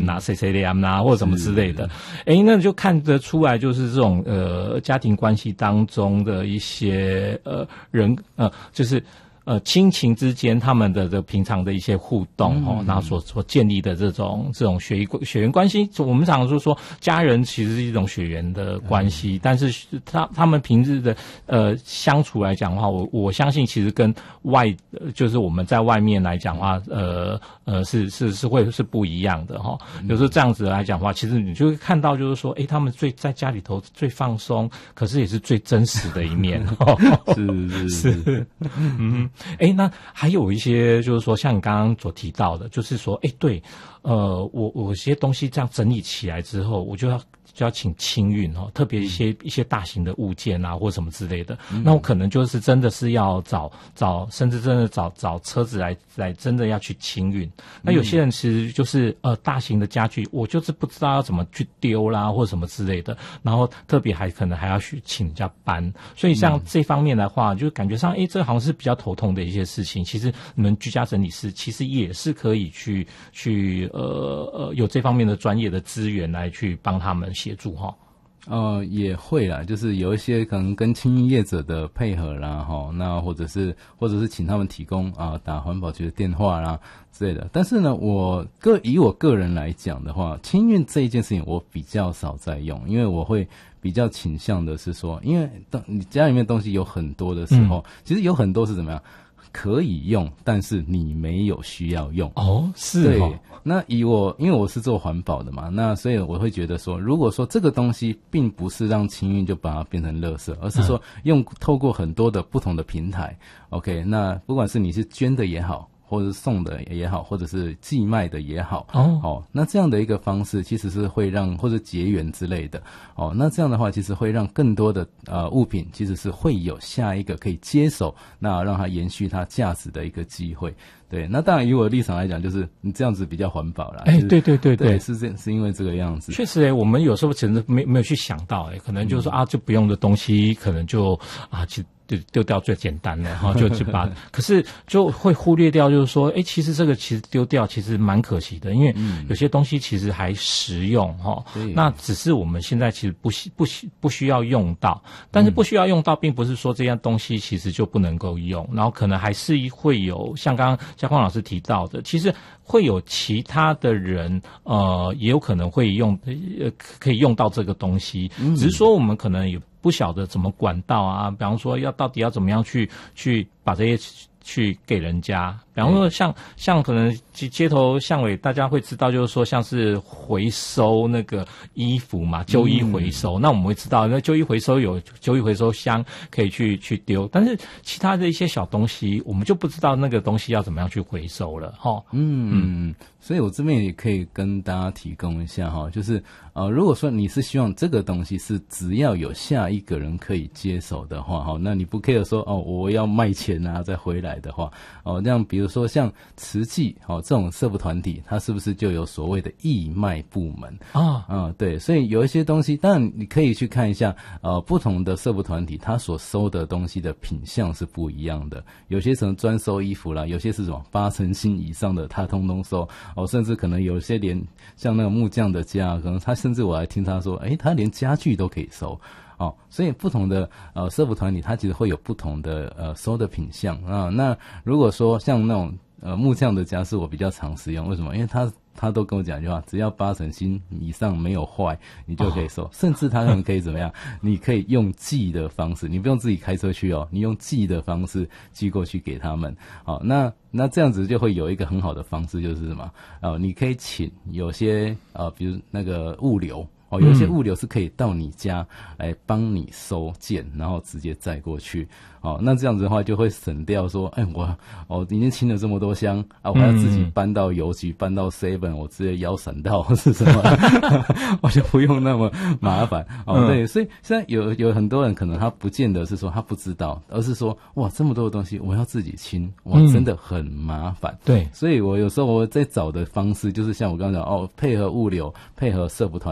啊、谁谁凉啊，或者什么之类的。那就看得出来，就是这种家庭关系当中的一些就是亲情之间他们的平常的一些互动然后所建立的这种血缘关系，我们常说家人其实是一种血缘的关系，但是他们平日的相处来讲的话，我相信其实跟就是我们在外面来讲的话，是会是不一样的哈。有时候这样子来讲的话，其实你就会看到就是说，他们在家里头最放松，可是也是最真实的一面。是。那还有一些就是说，像你刚刚所提到的，就是说，对，我些东西这样整理起来之后，我就要请清运特别一些大型的物件啊，或什么之类的，那我可能就是真的是要找，甚至真的找车子来真的要去清运。那有些人其实就是大型的家具，我就是不知道要怎么去丢啦，或什么之类的，然后特别可能还要去请人家搬，所以像这方面的话，就感觉上这好像是比较头痛的一些事情。其实你们居家整理师其实也是可以去有这方面的专业的资源来去帮他们协助哈。 也会啦，就是有一些可能跟清运业者的配合啦，那或者是请他们提供打环保局的电话啦之类的。但是呢，以我个人来讲的话，清运这一件事情我比较少在用，因为我会比较倾向的是说，因为当你家里面东西有很多的时候，其实有很多是怎么样可以用，但是你没有需要用。 是对。那因为我是做环保的嘛，那所以我会觉得说，如果说这个东西并不是让清运就把它变成垃圾，而是说透过很多的不同的平台，OK， 那不管是你是捐的也好，或者是送的也好，或者是寄卖的也好，那这样的一个方式其实是会让或者结缘之类的，那这样的话其实会让更多的物品其实是会有下一个可以接手，那让它延续它价值的一个机会。对，那当然以我的立场来讲，就是你这样子比较环保啦。对，是因为这个样子。 确实我们有时候真的没有去想到可能就是说就不用的东西，可能就去丢掉最简单的就去把，可是就会忽略掉，就是说，其实这个其实丢掉其实蛮可惜的，因为有些东西其实还实用那只是我们现在其实不需要用到，但是不需要用到，并不是说这样东西其实就不能够用，然后可能还是会有像刚刚嘉匡老师提到的，其实会有其他的人也有可能会可以用到这个东西，只是说我们可能也不晓得怎么管道啊，比方说到底要怎么样去把这些去给人家，比方说像可能街头巷尾大家会知道，就是说像是回收那个衣服嘛，旧衣回收，那我们会知道那旧衣回收有旧衣回收箱可以去丢，但是其他的一些小东西我们就不知道那个东西要怎么样去回收了所以我这边也可以跟大家提供一下就是如果说你是希望这个东西是只要有下一个人可以接手的话那你不 care 说我要卖钱啊再回来的话这样比如说像慈济这种社福团体，它是不是就有所谓的义卖部门对，所以有一些东西当然你可以去看一下不同的社福团体它所收的东西的品项是不一样的，有些什么专收衣服啦，有些是什么8成新以上的他通通收甚至可能有些连像那个木匠的家，可能他甚至我还听他说他连家具都可以收所以不同的社福团体它其实会有不同的收的品项那如果说像那种木匠的家是我比较常使用，为什么？因为他都跟我讲一句话，只要8成新以上没有坏你就可以收甚至他们可以怎么样你可以用寄的方式，你不用自己开车去你用寄的方式寄过去给他们那这样子就会有一个很好的方式，就是什么你可以请有些比如那个物流有些物流是可以到你家来帮你收件，然后直接载过去那这样子的话就会省掉说我已经清了这么多箱我还要自己搬到邮局搬到 7 我直接腰闪到是什么我就不用那么麻烦对，所以现在有很多人可能他不见得是说他不知道，而是说哇这么多的东西我要自己清真的很麻烦对， 所以我有时候我在找的方式就是像我刚刚讲配合物流配合社福团体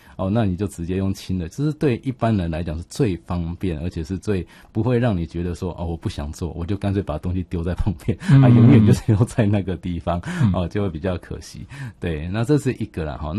哦，那你就直接用亲的，这是对一般人来讲是最方便，而且是最不会让你觉得说哦我不想做，我就干脆把东西丢在旁边，永远就是留在那个地方，就会比较可惜。对，那这是一个啦哈。